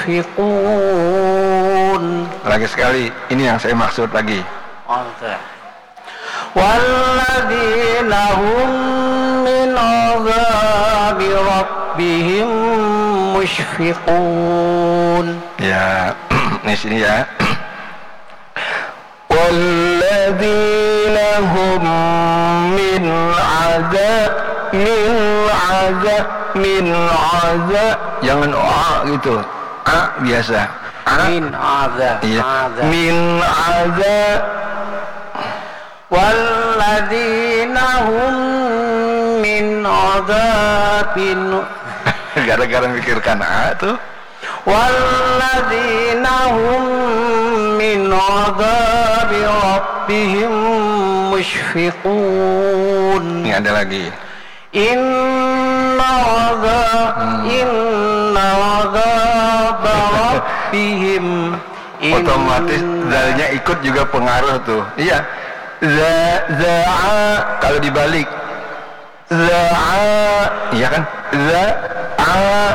mushfiqun. Lagi sekali, ini yang saya maksud lagi. Walladzina hum min azabi rabbihim mushfiqun. Ya, di sini ya. Walladzina hum min azab Jangan gitu. A biasa. min azab. Iya. Min azab. Walladzina hum min azabin. Gara-gara mikirkan A tuh. Walladzina hum min azabi rabbihim mushfiqun. Ini ada lagi. Inna azab rabbihim. Otomatis dalnya ikut juga pengaruh tuh. Iya. Za'a kalau dibalik. Za'a, iya kan? Za'a